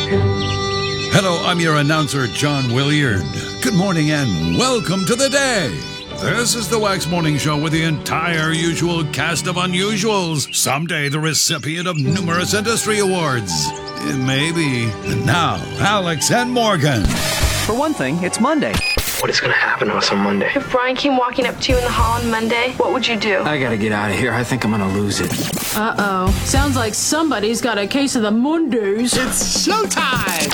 Hello, I'm your announcer, John Williard. Good morning and welcome to the day. This is the Wax Morning Show with the entire usual cast of unusuals. Someday the recipient of numerous industry awards. Maybe. And now, Alex and Morgan. For one thing, it's Monday. What is going to happen to us on Monday? If Brian came walking up to you in the hall on Monday, what would you do? I got to get out of here. I think I'm going to lose it. Uh-oh. Sounds like somebody's got a case of the Mondays. It's showtime!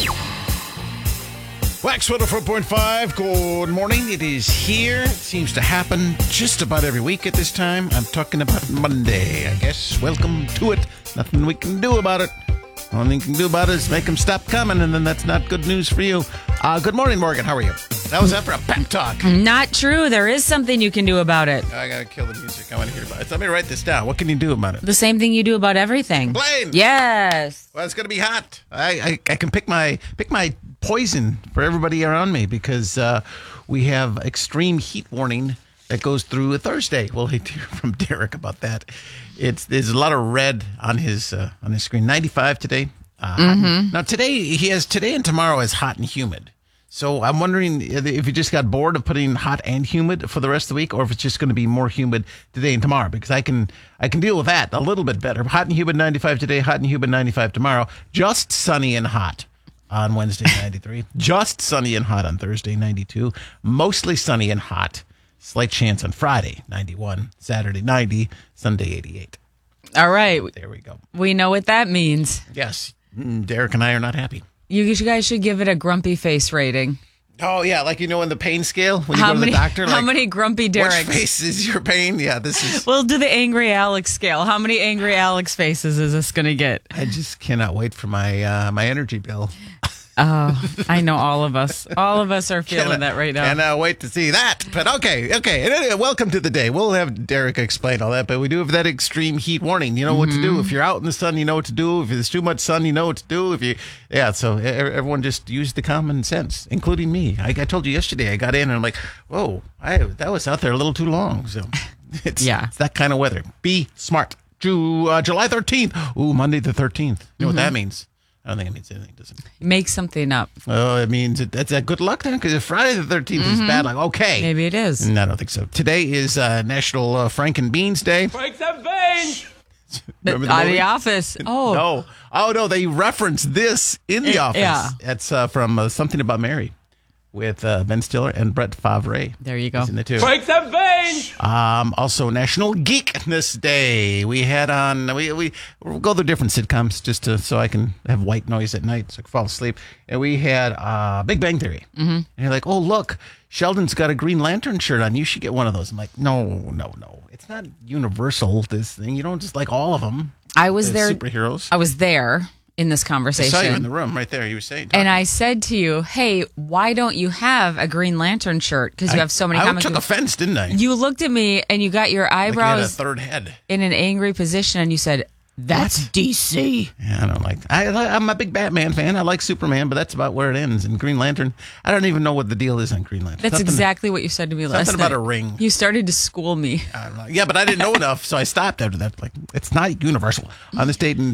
Wax 104.5, good morning. It is here. It seems to happen just about every week at this time. I'm talking about Monday, I guess. Welcome to it. Nothing we can do about it. Only thing you can do about it is make them stop coming, and then that's not good news for you. Good morning, Morgan. How are you? That was after a pep talk. Not true. There is something you can do about it. I got to kill the music. I want to hear about it. So let me write this down. What can you do about it? The same thing you do about everything. Blaine! Yes. Well, it's going to be hot. I can pick my poison for everybody around me because we have extreme heat warning that goes through a Thursday. We'll hear from Derek about that. There's a lot of red on his screen. 95 today. Now today and tomorrow is hot and humid. So I'm wondering if you just got bored of putting hot and humid for the rest of the week, or if it's just going to be more humid today and tomorrow, because I can deal with that a little bit better. Hot and humid 95 today, hot and humid 95 tomorrow. Just sunny and hot on Wednesday 93. Just sunny and hot on Thursday 92. Mostly sunny and hot. Slight chance on Friday 91. Saturday 90. Sunday 88. All right. There we go. We know what that means. Yes. Derek and I are not happy. You guys should give it a grumpy face rating. Oh, yeah, like in the pain scale when you go to the doctor. How many grumpy Dereks? Which face is your pain? Yeah, this is... We'll do the Angry Alex scale. How many Angry Alex faces is this going to get? I just cannot wait for my energy bill. Oh, I know all of us. All of us are feeling that right now. Cannot wait to see that. But okay. And anyway, welcome to the day. We'll have Derek explain all that, but we do have that extreme heat warning. You know what to do. If you're out in the sun, you know what to do. If there's too much sun, you know what to do. So everyone just use the common sense, including me. I told you yesterday, I got in and I'm like, whoa, that was out there a little too long. So it's that kind of weather. Be smart. July 13th. Ooh, Monday the 13th. You know what that means? I don't think it means anything, does it? Make something up. Oh, it means that's a good luck then, because if Friday the 13th is bad luck, okay. Maybe it is. No, I don't think so. Today is National Frank and Beans Day. Frank and Beans! Remember The Office. Oh. No. Oh, no, they reference this in The Office. Yeah. That's from Something About Mary with Ben Stiller and Brett Favre. There you go. He's in it too. Frank and Beans! Also National Geekness Day. We had on, we'll go through different sitcoms just so I can have white noise at night so I can fall asleep. And we had Big Bang Theory. And you're like, oh, look, Sheldon's got a Green Lantern shirt on. You should get one of those. I'm like, no. It's not universal, this thing. You don't just like all of them. I was there. Superheroes. I was there in this conversation. I saw you in the room right there. You were saying. And I said to you, hey, why don't you have a Green Lantern shirt? Because you have so many comic I took offense, didn't I? You looked at me and you got your eyebrows like you had a third head in an angry position and you said, that's DC. Yeah, I don't like. I'm a big Batman fan. I like Superman, but that's about where it ends. And Green Lantern, I don't even know what the deal is on Green Lantern. That's exactly what you said to me last night. Something about a ring. You started to school me. Yeah, but I didn't know enough, so I stopped after that. Like, it's not universal. On this date in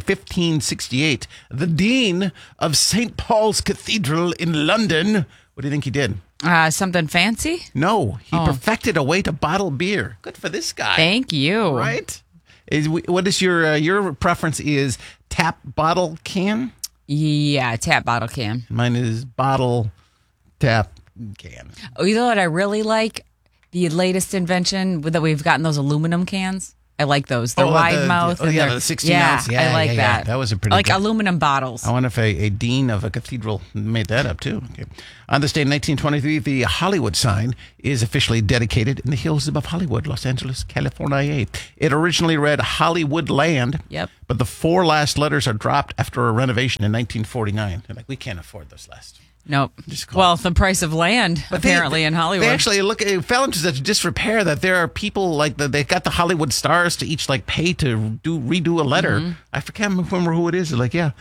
1568, the Dean of St. Paul's Cathedral in London. What do you think he did? Something fancy? No, he perfected a way to bottle beer. Good for this guy. Thank you. Right? What is your preference? Is tap, bottle, can? Yeah, tap, bottle, can. Mine is bottle, tap, can. Oh, you know what I really like? The latest invention that we've gotten, those aluminum cans. I like those. They're wide mouth. The 16 ounce. Yeah, I like that. That was a pretty good. Aluminum bottles. I wonder if a dean of a cathedral made that up too. Okay. On this day in 1923, the Hollywood sign is officially dedicated in the hills above Hollywood, Los Angeles, California. It originally read Hollywood Land. Yep. But the 4 last letters are dropped after a renovation in 1949. They're like, we can't afford those last. Nope. Well, the price of land, apparently, in Hollywood. They actually fell into such disrepair that there are people like they got the Hollywood stars to each like pay to redo a letter. I can't remember who it is. They're like, yeah,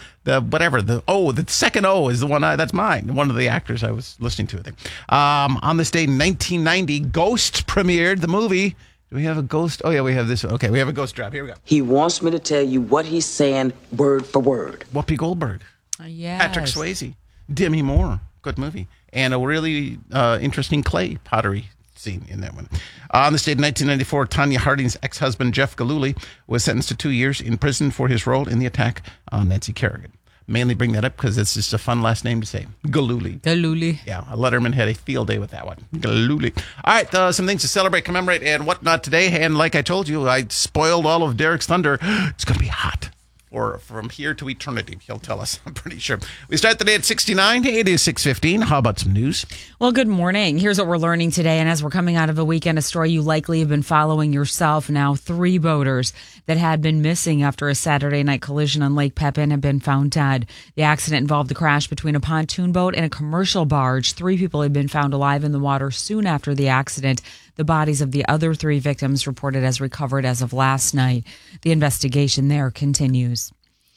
the second O is the one that's mine. One of the actors I was listening to. I think. On this date in 1990, Ghost premiered the movie. Do we have a ghost? Oh yeah, we have this. Okay, we have a ghost drop. Here we go. He wants me to tell you what he's saying word for word. Whoopi Goldberg. Yes. Patrick Swayze, Demi Moore, good movie, and a really interesting clay pottery scene in that one. On this date in 1994, Tanya Harding's ex-husband Jeff Gillooly was sentenced to 2 years in prison for his role in the attack on Nancy Kerrigan. Mainly bring that up because it's just a fun last name to say. Gillooly. Gillooly. Yeah, Letterman had a field day with that one. Gillooly. All right, some things to celebrate, commemorate, and whatnot today. And like I told you, I spoiled all of Derek's thunder. It's going to be hot. Or from here to eternity, he'll tell us, I'm pretty sure. We start the day at 69. It is 6:15. How about some news? Well, good morning. Here's what we're learning today. And as we're coming out of a weekend, a story you likely have been following yourself now. 3 boaters that had been missing after a Saturday night collision on Lake Pepin have been found dead. The accident involved the crash between a pontoon boat and a commercial barge. 3 people had been found alive in the water soon after the accident. The bodies of the other 3 victims reported as recovered as of last night. The investigation there continues.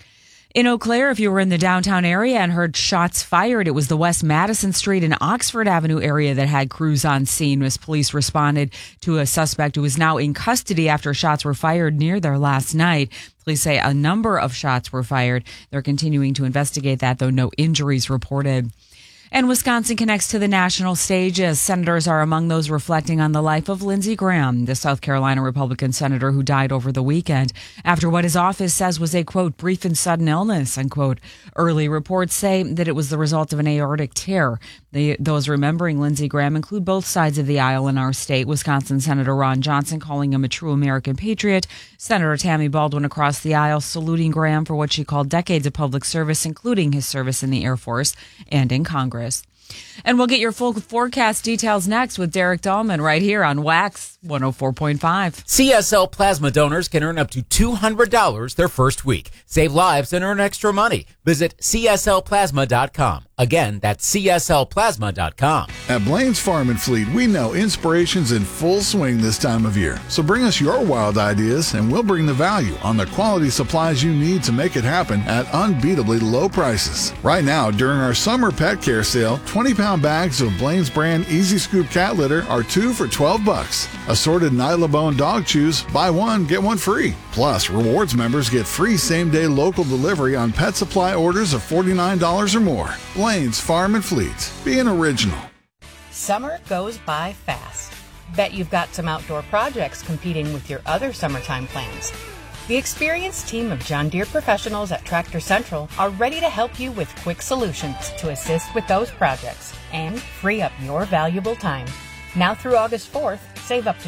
In Eau Claire, if you were in the downtown area and heard shots fired, it was the West Madison Street and Oxford Avenue area that had crews on scene as police responded to a suspect who is now in custody after shots were fired near there last night. Police say a number of shots were fired. They're continuing to investigate that, though no injuries reported. And Wisconsin connects to the national stage as senators are among those reflecting on the life of Lindsey Graham, the South Carolina Republican senator who died over the weekend after what his office says was a, quote, brief and sudden illness, unquote. Early reports say that it was the result of an aortic tear. Those remembering Lindsey Graham include both sides of the aisle in our state. Wisconsin Senator Ron Johnson calling him a true American patriot. Senator Tammy Baldwin across the aisle saluting Graham for what she called decades of public service, including his service in the Air Force and in Congress. And we'll get your full forecast details next with Derek Dahlman right here on Wax 104.5. CSL Plasma donors can earn up to $200 their first week. Save lives and earn extra money. Visit CSLplasma.com. Again, that's CSLplasma.com. At Blaine's Farm and Fleet, we know inspiration's in full swing this time of year. So bring us your wild ideas and we'll bring the value on the quality supplies you need to make it happen at unbeatably low prices. Right now, during our summer pet care sale, 20-pound bags of Blaine's brand Easy Scoop cat litter are 2 for $12. Assorted Nylabone dog chews, buy one, get one free. Plus, rewards members get free same-day local delivery on pet supply orders of $49 or more. Blaine's Farm and Fleet. Being original. Summer goes by fast. Bet you've got some outdoor projects competing with your other summertime plans. The experienced team of John Deere professionals at Tractor Central are ready to help you with quick solutions to assist with those projects and free up your valuable time. Now through August 4th, save up to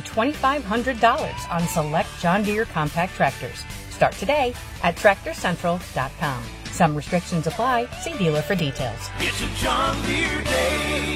$2,500 on select John Deere compact tractors. Start today at TractorCentral.com. Some restrictions apply. See dealer for details. It's a John Deere day.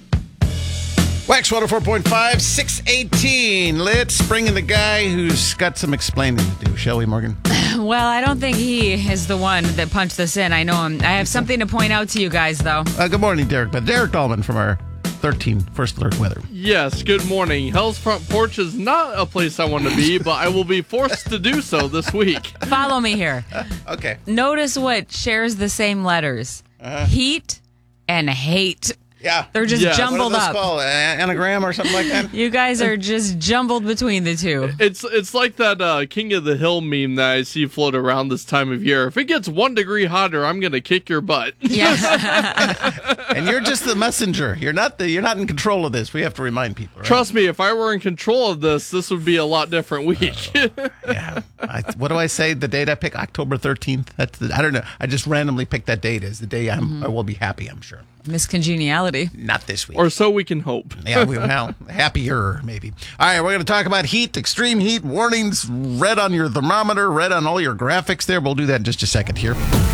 Wax 104.5, 618. Let's bring in the guy who's got some explaining to do, shall we, Morgan? Well, I don't think he is the one that punched this in. I know him. I have something to point out to you guys, though. Good morning, Derek. But Derek Dahlman from our 13 First Alert Weather. Yes, good morning. Hell's Front Porch is not a place I want to be, but I will be forced to do so this week. Follow me here. Okay. Notice what shares the same letters. Heat and hate. Yeah. They're just jumbled up. up. Called? Anagram or something like that? You guys are just jumbled between the two. It's like that King of the Hill meme that I see float around this time of year. If it gets 1 degree hotter, I'm going to kick your butt. Yeah. And you're just the messenger. You're not in control of this. We have to remind people. Right? Trust me, if I were in control of this would be a lot different week. Yeah. What do I say? The date I pick, October 13th. I don't know. I just randomly picked that date as the day I will be happy, I'm sure. Miscongeniality. Not this week. Or so we can hope. Yeah, well, happier, maybe. All right, we're going to talk about heat, extreme heat warnings, red on your thermometer, red on all your graphics there. We'll do that in just a second here.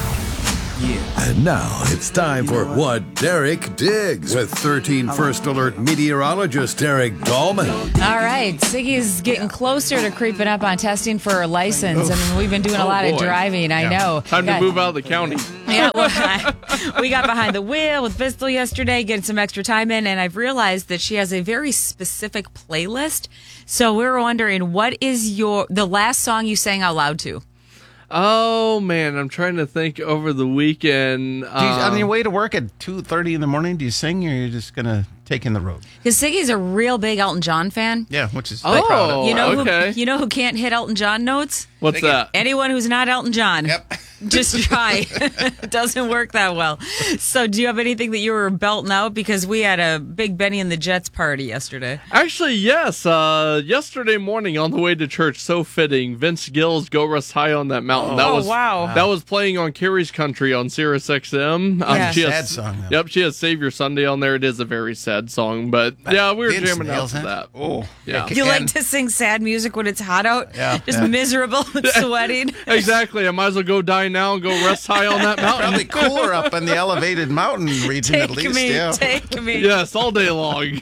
And now it's time for What Derek Digs with 13 First Alert meteorologist Derek Dahlman. All right, Siggy's getting closer to creeping up on testing for her license. I mean, we've been doing a lot of driving, I know. Time to move out of the county. Yeah, well, we got behind the wheel with Vistal yesterday, getting some extra time in, and I've realized that she has a very specific playlist. So we were wondering, what is the last song you sang out loud to? Oh, man, I'm trying to think over the weekend. On your way to work at 2:30 in the morning, do you sing or are you just going to take in the road? Because Siggy's a real big Elton John fan. Yeah, which is proud of. You know who can't hit Elton John notes? What's that? Anyone who's not Elton John. Yep. Just try. It doesn't work that well. So do you have anything that you were belting out? Because we had a big Benny and the Jets party yesterday. Actually, yes. Yesterday morning on the way to church, so fitting, Vince Gill's Go Rest High on That Mountain. Wow. That was playing on Carrie's Country on Sirius XM. Sad song. Yep, she has Savior Sunday on there. It is a very sad song, but yeah, we were Vince jamming out nails to it. that. Oh, yeah. You like to sing sad music when it's hot out? Yeah. Just miserable and sweating? Exactly. I might as well go die now and go rest high on that mountain. Probably cooler up in the elevated mountain region at least. Take me. Yes, all day long.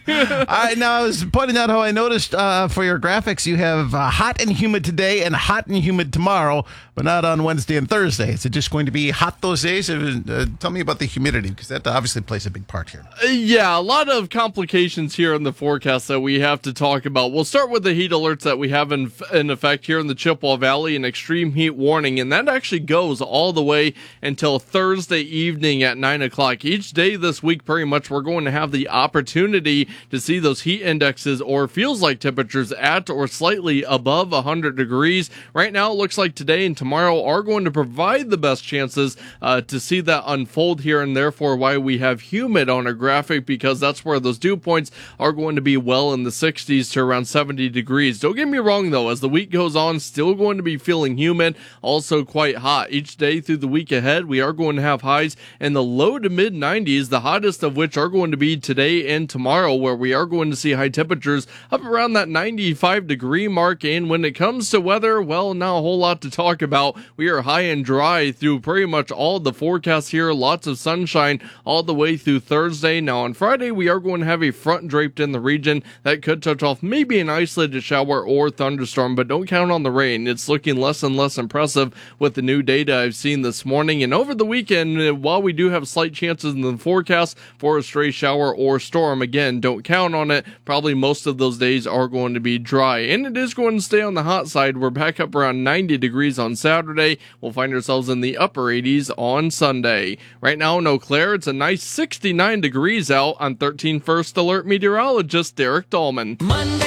I was pointing out how I noticed for your graphics you have hot and humid today and hot and humid tomorrow, but not on Wednesday and Thursday. Is it just going to be hot those days? Tell me about the humidity, because that obviously plays a big part here. Yeah, a lot of complications here in the forecast that we have to talk about. We'll start with the heat alerts that we have in effect here in the Chippewa Valley, an extreme heat warning, and that actually goes all the way until Thursday evening at 9 o'clock. Each day this week, pretty much, we're going to have the opportunity to see those heat indexes or feels like temperatures at or slightly above 100 degrees. Right now, it looks like today and tomorrow are going to provide the best chances to see that unfold here, and therefore why we have humid on our graphic, because that's where those dew points are going to be well in the 60s to around 70 degrees. Don't get me wrong, though, as the week goes on, still going to be feeling humid, also quite hot. Each day through the week ahead, we are going to have highs in the low to mid 90s, the hottest of which are going to be today and tomorrow, where we are going to see high temperatures up around that 95 degree mark. And when it comes to weather, well, not a whole lot to talk about. We are high and dry through pretty much all the forecasts here. Lots of sunshine all the way through Thursday. Now on Friday, we are going to have a front draped in the region that could touch off maybe an isolated shower or thunderstorm, but don't count on the rain. It's looking less and less impressive with the new data I've seen this morning. And over the weekend, while we do have slight chances in the forecast for a stray shower or storm, again, don't count on it. Probably most of those days are going to be dry, and it is going to stay on the hot side. We're back up around 90 degrees on Saturday. We'll find ourselves in the upper 80s on Sunday. Right now in Eau Claire, it's a nice 69 degrees out. On 13 First Alert meteorologist Derek Dahlman.